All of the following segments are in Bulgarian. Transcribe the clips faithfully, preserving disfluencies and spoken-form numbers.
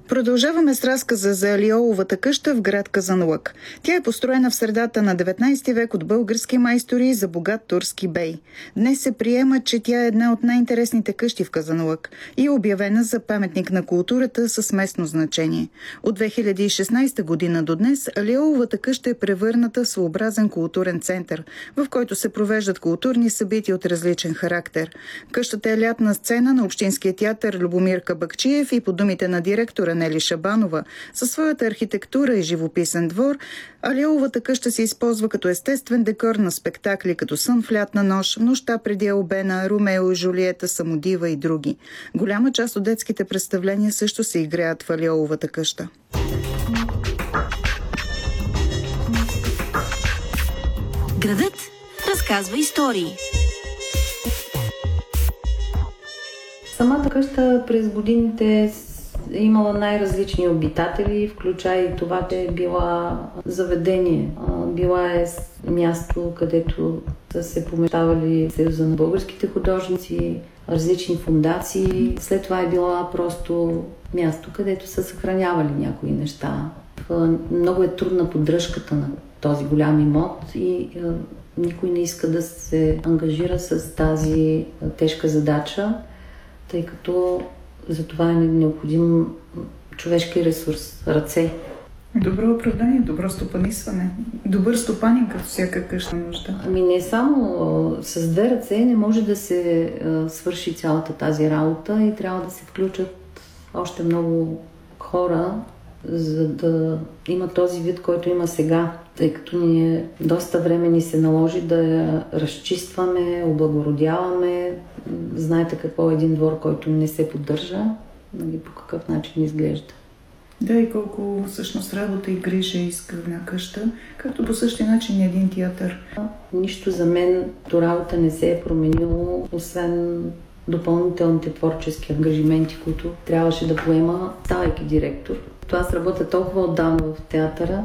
Продължаваме с разказа за Алиоловата къща в град Казанлък. Тя е построена в средата на деветнайсети век от български майстори за богат турски бей. Днес се приема, че тя е една от най-интересните къщи в Казанлък и е обявена за паметник на културата с местно значение. От две хиляди и шестнайсета година до днес Алиоловата къща е превърната в своеобразен културен център, в който се провеждат културни събития от различен характер. Къщата е лятна сцена на Общинския театър Любомир Кабакчиев и по думите на директора Нели Шабанова, със своята архитектура и живописен двор, Алиоловата къща се използва като естествен декор на спектакли като Сън в лятна нощ, Нощта преди Албена, Ромео и Жулиета, Самодива и други. Голяма част от детските представления също се играят в Алиоловата къща. Градът разказва истории. Самата къща през годините е имала най-различни обитатели, включая и това, че е била заведение. Била е място, където са се помещавали Съюза на българските художници, различни фондации. След това е била просто място, където са съхранявали някои неща. Много е трудна поддръжката на този голям имот и никой не иска да се ангажира с тази тежка задача, тъй като за това е необходим човешки ресурс, ръце. Добро оправдание, добро стопанисване. Добър стопанин, като всяка къща нужда. Ами не само с две ръце не може да се свърши цялата тази работа и трябва да се включат още много хора, за да има този вид, който има сега. Тъй като ние доста време ни се наложи да я разчистваме, облагородяваме. Знаете какво е един двор, който не се поддържа, нали, по какъв начин изглежда. Да, и колко всъщност работа и грижа иска една къща, както по същия начин е един театър. Нищо за мен до работа не се е променило, освен допълнителните творчески ангажименти, които трябваше да поема, ставайки директор. Аз работя толкова отдавна в театъра,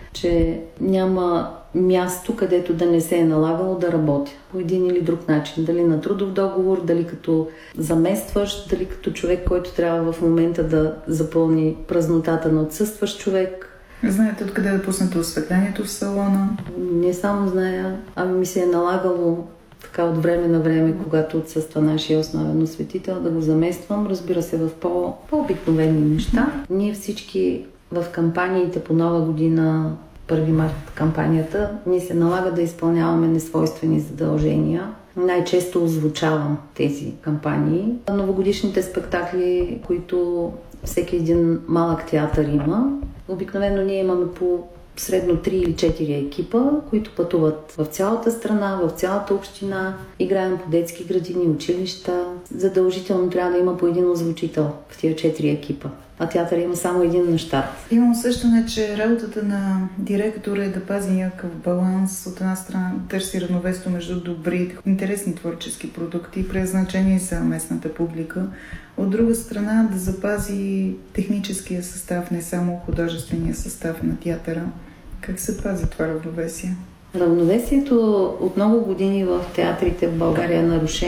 че няма място, където да не се е налагало да работя по един или друг начин. Дали на трудов договор, дали като заместващ, дали като човек, който трябва в момента да запълни празнотата на отсъстващ човек. Знаете откъде да пуснете осветлението в салона? Не само зная, ами ми се е налагало така от време на време, когато отсъства нашия основен осветител, да го замествам, разбира се, в по, по-обикновени неща. Ние всички в кампаниите по Нова година, първи март кампанията, ни се налага да изпълняваме несвойствени задължения. Най-често озвучавам тези кампании. Новогодишните спектакли, които всеки един малък театър има, обикновено ние имаме по средно три или четири екипа, които пътуват в цялата страна, в цялата община. Играем по детски градини, училища. Задължително трябва да има по един озвучител в тия четири екипа. А театър има само един на щат. Имам усещане, че работата на директора е да пази някакъв баланс. От една страна търси равновесие между добри, интересни творчески продукти, предназначени за местната публика. От друга страна да запази техническия състав, не само художествения състав на театъра. Как се пази това равновесие? Равновесието от много години в театрите в България е нарушено.